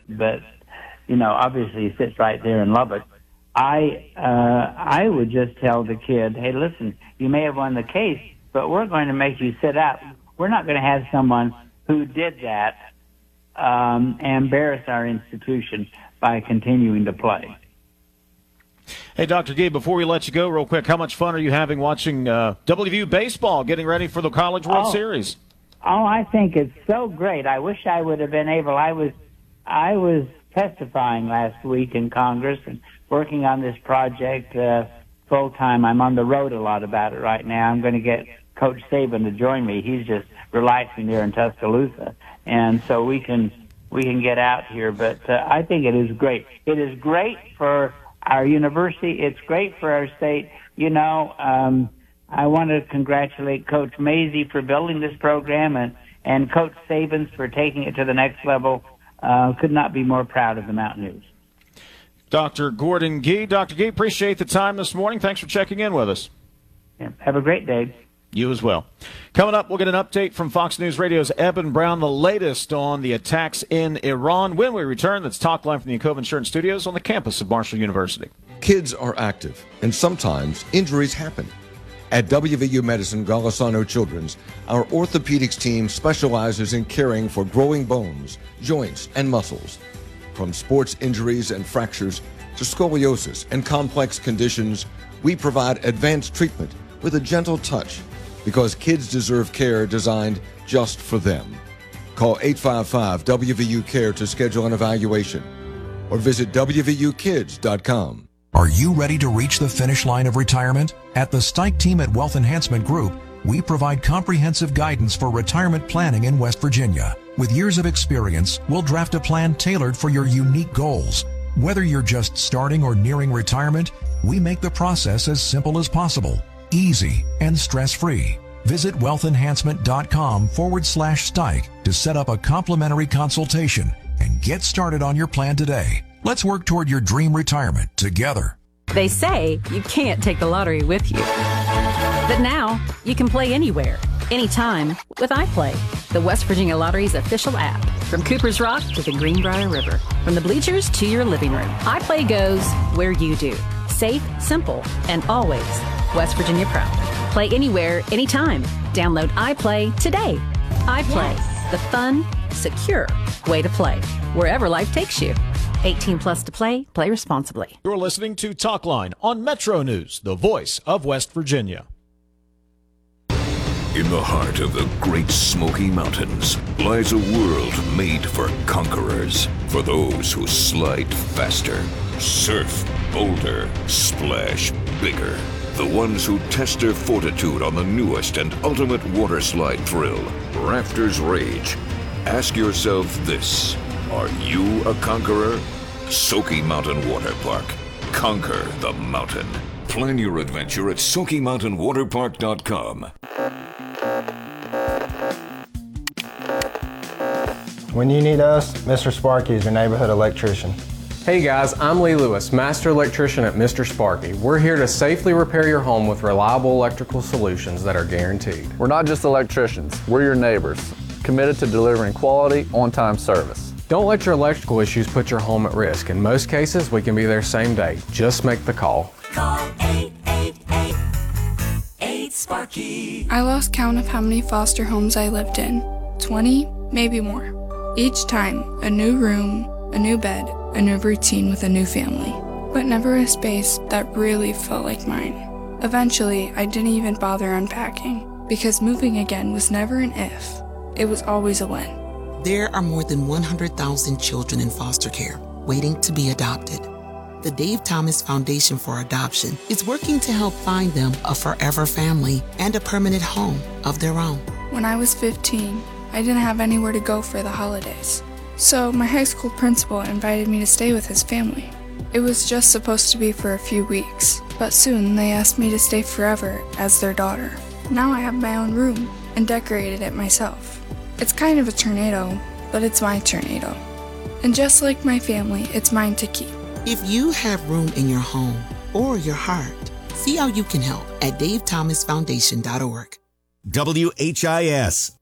but obviously he sits right there in Lubbock. I would just tell the kid, hey, listen, you may have won the case, but we're going to make you sit out. We're not going to have someone who did that embarrass our institution by continuing to play. Hey, Dr. Gee, before we let you go real quick, how much fun are you having watching WVU baseball getting ready for the College World Series? Oh, I think it's so great. I wish I would have been able. I was testifying last week in Congress and working on this project full time. I'm on the road a lot about it right now. I'm going to get Coach Saban to join me. He's just relaxing there in Tuscaloosa, and so we can get out here. But I think it is great. It is great for our university. It's great for our state. I want to congratulate Coach Mazey for building this program and Coach Sabans for taking it to the next level. Could not be more proud of the Mountaineers. Dr. Gordon Gee. Dr. Gee, appreciate the time this morning. Thanks for checking in with us. Yeah, have a great day. You as well. Coming up, we'll get an update from Fox News Radio's Eben Brown, the latest on the attacks in Iran. When we return, that's Talk Live from the Encova Insurance Studios on the campus of Marshall University. Kids are active, and sometimes injuries happen. At WVU Medicine Golisano Children's, our orthopedics team specializes in caring for growing bones, joints, and muscles. From sports injuries and fractures to scoliosis and complex conditions, we provide advanced treatment with a gentle touch because kids deserve care designed just for them. Call 855-WVU-CARE to schedule an evaluation or visit WVUkids.com. Are you ready to reach the finish line of retirement? At the Stike team at Wealth Enhancement Group, we provide comprehensive guidance for retirement planning in West Virginia. With years of experience, we'll draft a plan tailored for your unique goals. Whether you're just starting or nearing retirement, we make the process as simple as possible, easy, and stress-free. Visit wealthenhancement.com/Stike to set up a complimentary consultation and get started on your plan today. Let's work toward your dream retirement together. They say you can't take the lottery with you. But now you can play anywhere, anytime with iPlay, the West Virginia Lottery's official app. From Cooper's Rock to the Greenbrier River, from the bleachers to your living room, iPlay goes where you do. Safe, simple, and always West Virginia proud. Play anywhere, anytime. Download iPlay today. iPlay, the fun, secure way to play, wherever life takes you. 18 plus to play. Play responsibly. You're listening to Talkline on Metro News, the voice of West Virginia. In the heart of the Great Smoky Mountains lies a world made for conquerors, for those who slide faster, surf bolder, splash bigger, the ones who test their fortitude on the newest and ultimate water slide thrill, Rafters Rage. Ask yourself this: are you a conqueror? Sokey Mountain Water Park. Conquer the mountain. Plan your adventure at SokeyMountainWaterPark.com. When you need us, Mr. Sparky is your neighborhood electrician. Hey guys, I'm Lee Lewis, Master Electrician at Mr. Sparky. We're here to safely repair your home with reliable electrical solutions that are guaranteed. We're not just electricians, we're your neighbors, committed to delivering quality, on-time service. Don't let your electrical issues put your home at risk. In most cases, we can be there same day. Just make the call. Call 888-8-SPARKY. I lost count of how many foster homes I lived in. 20, maybe more. Each time, a new room, a new bed, a new routine with a new family. But never a space that really felt like mine. Eventually, I didn't even bother unpacking, because moving again was never an if. It was always a when. There are more than 100,000 children in foster care waiting to be adopted. The Dave Thomas Foundation for Adoption is working to help find them a forever family and a permanent home of their own. When I was 15, I didn't have anywhere to go for the holidays. So my high school principal invited me to stay with his family. It was just supposed to be for a few weeks, but soon they asked me to stay forever as their daughter. Now I have my own room and decorated it myself. It's kind of a tornado, but it's my tornado. And just like my family, it's mine to keep. If you have room in your home or your heart, see how you can help at davethomasfoundation.org. WHIS,